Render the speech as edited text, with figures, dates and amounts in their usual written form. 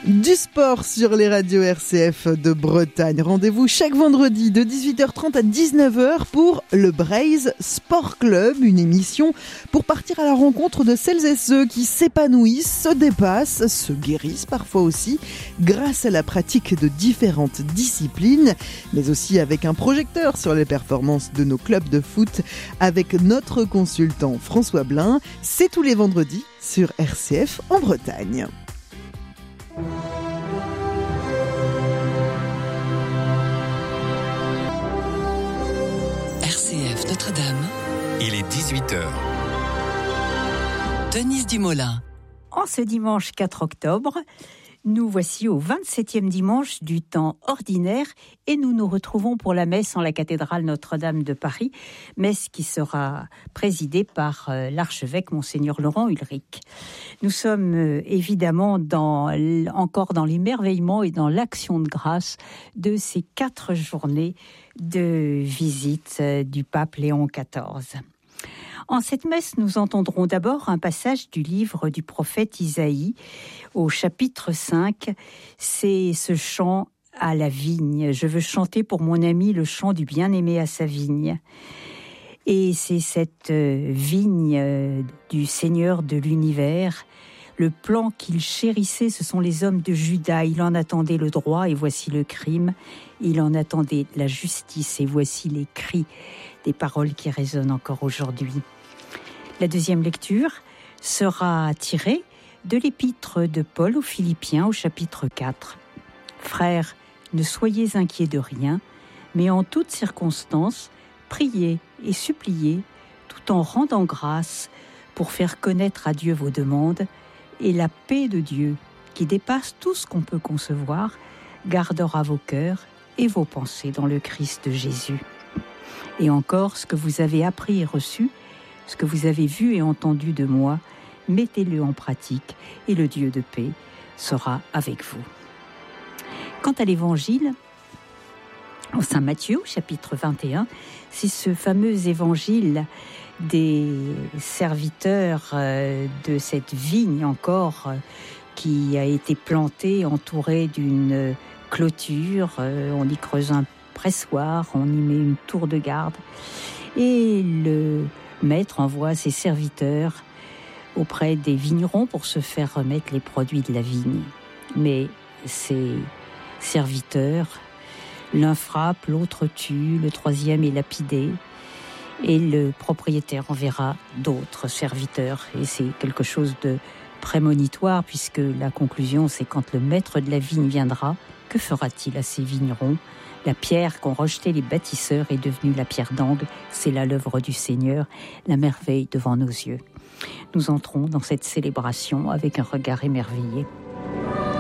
Du sport sur les radios RCF de Bretagne. Rendez-vous chaque vendredi de 18h30 à 19h pour le Braise Sport Club, une émission pour partir à la rencontre de celles et ceux qui s'épanouissent, se dépassent, se guérissent parfois aussi grâce à la pratique de différentes disciplines, mais aussi avec un projecteur sur les performances de nos clubs de foot avec notre consultant François Blin. C'est tous les vendredis sur RCF en Bretagne. RCF Notre-Dame. Il est 18h. Denise Dumoulin. En ce dimanche 4 octobre, nous voici au 27e dimanche du temps ordinaire et nous nous retrouvons pour la messe en la cathédrale Notre-Dame de Paris, messe qui sera présidée par l'archevêque Monseigneur Laurent Ulrich. Nous sommes évidemment encore dans l'émerveillement et dans l'action de grâce de ces 4 journées de visite du pape Léon XIV. En cette messe, nous entendrons d'abord un passage du livre du prophète Isaïe au chapitre 5. C'est ce chant à la vigne. Je veux chanter pour mon ami le chant du bien-aimé à sa vigne. Et c'est cette vigne du Seigneur de l'univers. Le plan qu'il chérissait, ce sont les hommes de Juda. Il en attendait le droit et voici le crime. Il en attendait la justice et voici les cris, des paroles qui résonnent encore aujourd'hui. La deuxième lecture sera tirée de l'épître de Paul aux Philippiens au chapitre 4. Frères, ne soyez inquiets de rien, mais en toutes circonstances, priez et suppliez, tout en rendant grâce pour faire connaître à Dieu vos demandes, et la paix de Dieu, qui dépasse tout ce qu'on peut concevoir, gardera vos cœurs et vos pensées dans le Christ Jésus. Et encore, ce que vous avez appris et reçu, ce que vous avez vu et entendu de moi, mettez-le en pratique et le Dieu de paix sera avec vous. Quant à l'évangile, au Saint Matthieu, chapitre 21, c'est ce fameux évangile des serviteurs de cette vigne encore qui a été plantée, entourée d'une clôture. On y creuse un pressoir, on y met une tour de garde et le maître envoie ses serviteurs auprès des vignerons pour se faire remettre les produits de la vigne. Mais ces serviteurs, l'un frappe, l'autre tue, le troisième est lapidé et le propriétaire enverra d'autres serviteurs. Et c'est quelque chose de prémonitoire puisque la conclusion c'est quand le maître de la vigne viendra, que fera-t-il à ces vignerons ? La pierre qu'ont rejetée les bâtisseurs est devenue la pierre d'angle. C'est là l'œuvre du Seigneur, la merveille devant nos yeux. Nous entrons dans cette célébration avec un regard émerveillé.